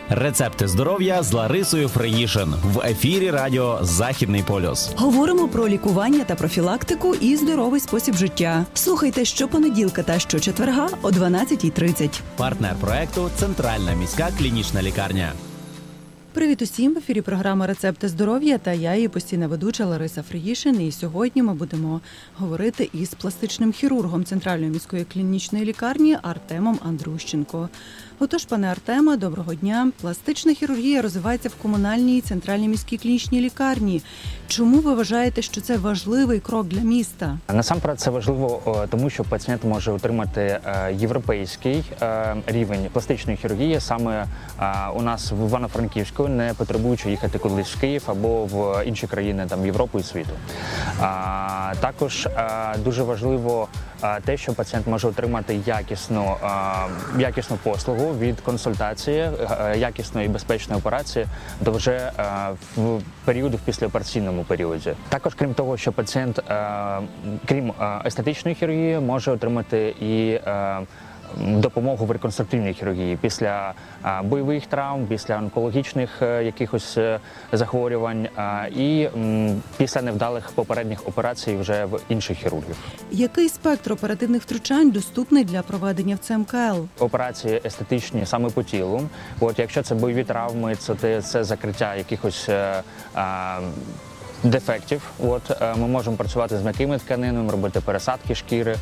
Рецепти здоров'я з Ларисою Фриїшин в ефірі радіо «Західний полюс». Говоримо про лікування та профілактику і здоровий спосіб життя. Слухайте щопонеділка та щочетверга о 12:30. Партнер проекту – Центральна міська клінічна лікарня. Привіт усім! В ефірі програма «Рецепти здоров'я» та я, її постійна ведуча Лариса Фриїшин. І сьогодні ми будемо говорити із пластичним хірургом Центральної міської клінічної лікарні Артемом Андрущенко. Отож, пане Артеме, доброго дня. Пластична хірургія розвивається в комунальній Центральній міській клінічній лікарні. Чому ви вважаєте, що це важливий крок для міста? Насамперед це важливо, тому що пацієнт може отримати європейський рівень пластичної хірургії саме у нас в Івано-Франківську, не потребуючи їхати кудись в Київ або в інші країни Європи і світу. Також дуже важливо те, що пацієнт може отримати якісну послугу від консультації, якісної і безпечної операції до вже в післяопераційному періоді. Також, крім того, що пацієнт, крім естетичної хірургії, може отримати і допомогу в реконструктивній хірургії після бойових травм, після онкологічних якихось захворювань і після невдалих попередніх операцій вже в інших хірургів. Який спектр оперативних втручань доступний для проведення в ЦМКЛ? Операції естетичні саме по тілу. Якщо це бойові травми, це закриття якихось дефектів. Ми можемо працювати з м'якими тканинами, робити пересадки шкіри,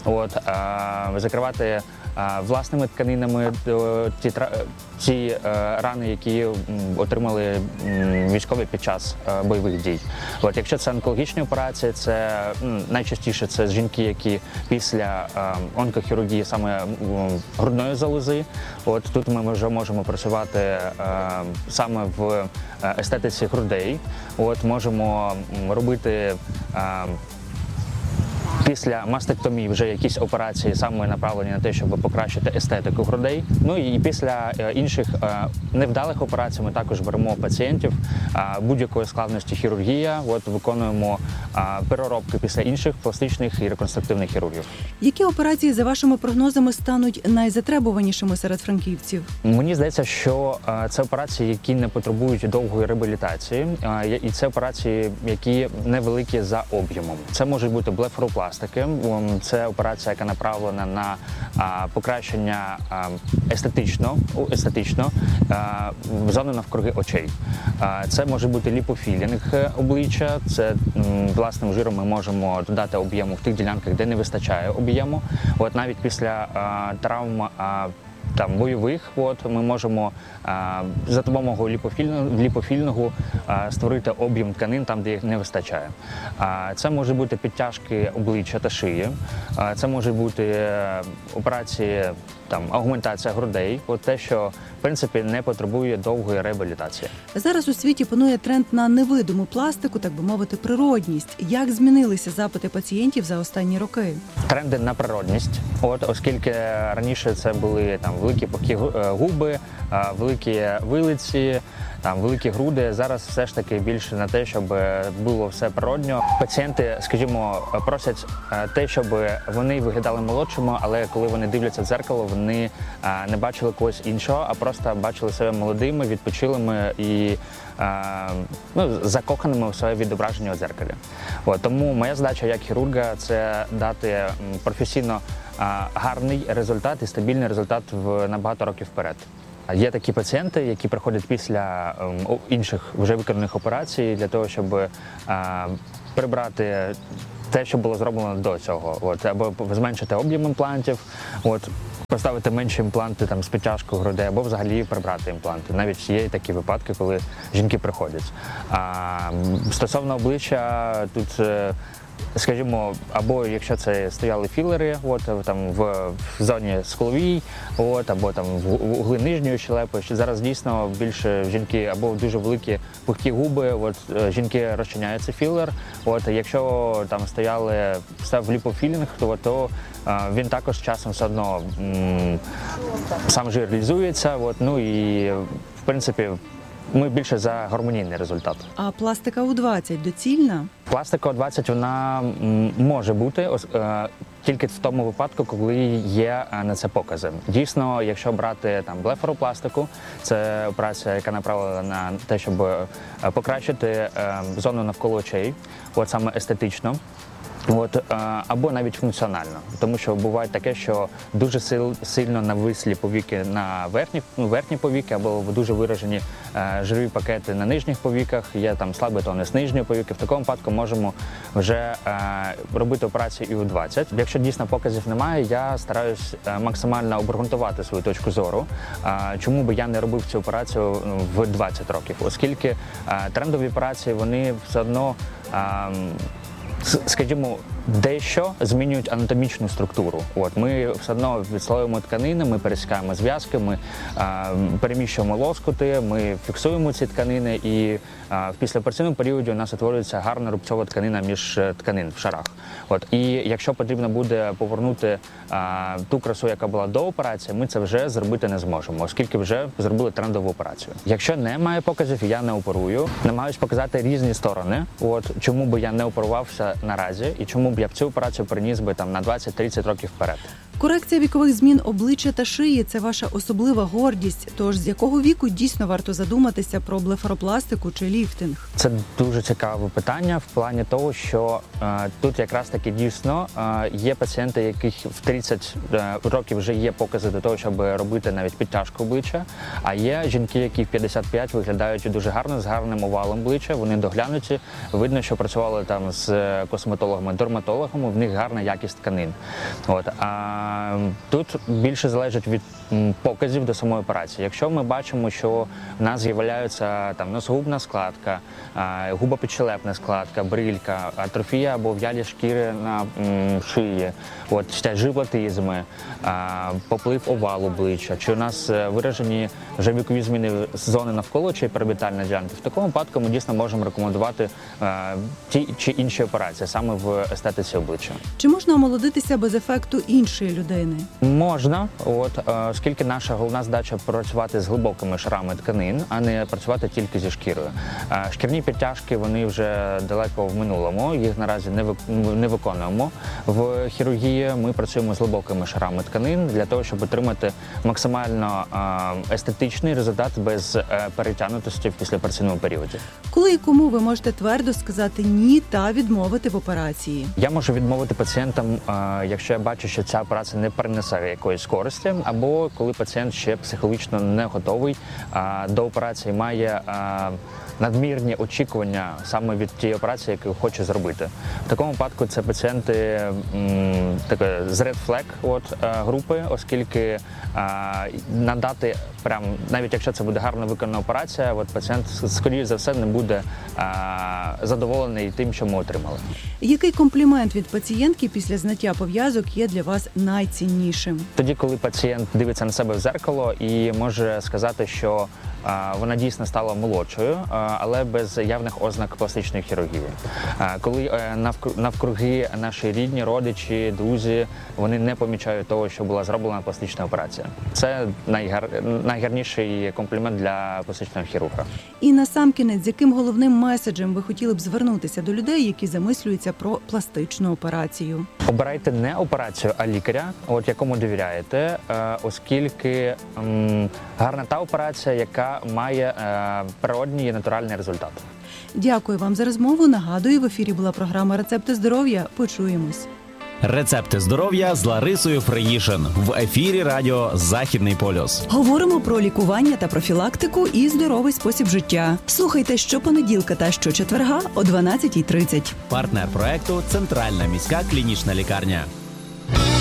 закривати власними тканинами ті рани, які отримали військові під час бойових дій. Якщо це онкологічні операції, це найчастіше це жінки, які після онкохірургії саме грудної залози. Тут ми вже можемо працювати саме в естетиці грудей. Можемо робити після мастектомії вже якісь операції саме направлені на те, щоб покращити естетику грудей. І після інших невдалих операцій ми також беремо пацієнтів будь-якої складності хірургія, виконуємо переробки після інших пластичних і реконструктивних хірургів. Які операції, за вашими прогнозами, стануть найзатребуванішими серед франківців? Мені здається, що це операції, які не потребують довгої реабілітації, і це операції, які невеликі за об'ємом. Це можуть бути блефаропластики. Це операція, яка направлена на покращення естетично зони навкруги очей. Це може бути ліпофілінг обличчя, це власним жиром ми можемо додати об'єму в тих ділянках, де не вистачає об'єму. Навіть після травм бойових, ми можемо за допомогою ліпофільного створити об'єм тканин там, де їх не вистачає. Це може бути підтяжки обличчя та шиї, це може бути операції, аугментація грудей, те, що в принципі не потребує довгої реабілітації. Зараз у світі панує тренд на невидиму пластику, так би мовити, природність. Як змінилися запити пацієнтів за останні роки? Тренди на природність, оскільки раніше це були великі пухкі губи, великі вилиці, великі груди. Зараз все ж таки більше на те, щоб було все природньо. Пацієнти, скажімо, просять те, щоб вони виглядали молодшими, але коли вони дивляться в дзеркало, вони не бачили когось іншого, а просто бачили себе молодими, відпочилими і закоханими у своє відображення у дзеркалі. Тому моя задача як хірурга – це дати професійно гарний результат і стабільний результат на багато років вперед. Є такі пацієнти, які приходять після інших вже виконаних операцій для того, щоб прибрати те, що було зроблено до цього, або зменшити об'єм імплантів, поставити менші імпланти з підтяжкою грудей, або взагалі прибрати імпланти. Навіть є такі випадки, коли жінки приходять. Стосовно обличчя, тут скажімо, або якщо це стояли філери, в зоні скловій, або в угли нижньої щелепи. Зараз дійсно більше жінки або дуже великі пухкі губи, жінки розчиняють цей філер. Якщо став ліпофілінг, то він також часом все одно сам жир реалізується, і в принципі ми більше за гармонійний результат. А пластика у 20 доцільна? Пластика 20 вона може бути тільки в тому випадку, коли є на це покази. Дійсно, якщо брати там блефаропластику, це операція, яка направлена на те, щоб покращити зону навколо очей, от саме естетично. Або навіть функціонально, тому що буває таке, що дуже сильно навислі повіки на верхні повіки, або дуже виражені жирові пакети на нижніх повіках, є там слабий тонус нижньої повіки. В такому випадку можемо вже робити операцію і у 20. Якщо дійсно показів немає, я стараюсь максимально обґрунтувати свою точку зору, чому би я не робив цю операцію в 20 років, оскільки трендові операції, вони все одно, скажімо, дещо змінюють анатомічну структуру. Ми все одно відслоюємо тканини, ми пересікаємо зв'язки, ми переміщуємо лоскути, ми фіксуємо ці тканини, і в післяопераційному періоді у нас утворюється гарна рубцова тканина між тканин в шарах. І якщо потрібно буде повернути ту красу, яка була до операції, ми це вже зробити не зможемо, оскільки вже зробили трендову операцію. Якщо немає показів, я не оперую. Намагаюсь показати різні сторони, чому би я не оперувався наразі і чому б я б цю операцію приніс би там на 20-30 років вперед. Корекція вікових змін обличчя та шиї – це ваша особлива гордість. Тож з якого віку дійсно варто задуматися про блефаропластику чи ліфтинг? Це дуже цікаве питання в плані того, що тут якраз таки дійсно є пацієнти, яких в 30 років вже є покази до того, щоб робити навіть підтяжку обличчя, а є жінки, які в 55 виглядають дуже гарно, з гарним овалом обличчя, вони доглянуті, видно, що працювали там з косметологами, дерматологами, в них гарна якість тканин. Тут більше залежить від показів до самої операції. Якщо ми бачимо, що в нас з'являється там носогубна складка, губопідщелепна складка, брилька, атрофія або в'ялі шкіри на шиї, животизми, поплив овалу обличчя, чи у нас виражені вже вікові зміни зони навколо чи перорбітальної ділянки, в такому випадку ми дійсно можемо рекомендувати ті чи інші операції саме в естетиці обличчя. Чи можна омолодитися без ефекту іншої людини? Можна, оскільки наша головна задача працювати з глибокими шарами тканин, а не працювати тільки зі шкірою. Шкірні підтяжки, вони вже далеко в минулому, їх наразі не виконуємо. В хірургії ми працюємо з глибокими шарами тканин для того, щоб отримати максимально естетичний результат без перетягнутості в післяопераційному періоді. Коли і кому ви можете твердо сказати «ні» та відмовити в операції? Я можу відмовити пацієнтам, якщо я бачу, що ця операція не принесе якоїсь користі, або коли пацієнт ще психологічно не готовий до операції, має надмірні очікування саме від тієї операції, яку хоче зробити. В такому випадку це пацієнти з red flag групи, оскільки надати, навіть якщо це буде гарно виконана операція, пацієнт, скоріше за все, не буде задоволений тим, що ми отримали. Який комплімент від пацієнтки після зняття пов'язок є для вас найціннішим? Тоді, коли пацієнт дивиться на себе в дзеркало і може сказати, що вона дійсно стала молодшою, але без явних ознак пластичної хірургії. Коли навкруги наші рідні, родичі, друзі, вони не помічають того, що була зроблена пластична операція. Це найгарніший комплімент для пластичного хірурга. І насамкінець, з яким головним меседжем ви хотіли б звернутися до людей, які замислюються про пластичну операцію? Обирайте не операцію, а лікаря, якому довіряєте, оскільки гарна та операція, яка має природній і натуральний результат. Дякую вам за розмову. Нагадую, в ефірі була програма «Рецепти здоров'я». Почуємось. Рецепти здоров'я з Ларисою Фреїшин в ефірі радіо «Західний полюс». Говоримо про лікування та профілактику і здоровий спосіб життя. Слухайте щопонеділка та щочетверга о 12:30. Партнер проекту – Центральна міська клінічна лікарня.